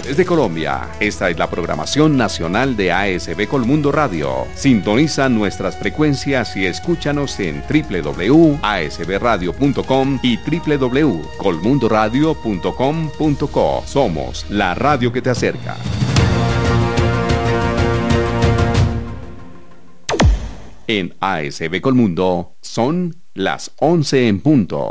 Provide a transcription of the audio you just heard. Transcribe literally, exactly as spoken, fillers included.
desde Colombia. Esta es la programación nacional de A S B Colmundo Radio. Sintoniza nuestras frecuencias y escúchanos en doble u doble u doble u punto a s b radio punto com y doble u doble u doble u punto colmundo radio punto com punto co. Somos la radio que te acerca. En A S B Colmundo son las once en punto.